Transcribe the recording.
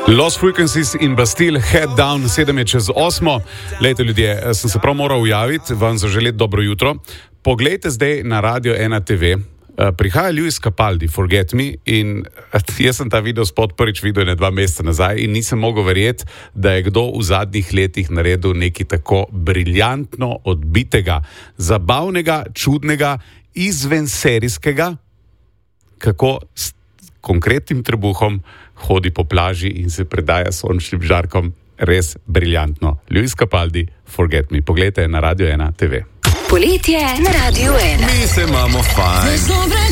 Lost Frequencies in Bastille, Head Down, 7:08. Lejte ljudje, sem se prav moral javiti, vam zaželeti dobro jutro. Poglejte zdaj na Radio 1 TV. Prihaja Lewis Capaldi, Forget Me, in jaz sem ta video spot prvič videl 2 meseca nazaj in nisem mogel verjeti, da je kdo v zadnjih letih naredil nekaj tako briljantno odbitega, zabavnega, čudnega, izvenserijskega, kako s konkretnim trebuhom hodi po plaži in se predaja sončnim žarkom. Res briljantno. Lewis Capaldi, Forget Me. Poglejte na Radio 1 TV. Poletje na Radio 1. Mi se imamo fajn.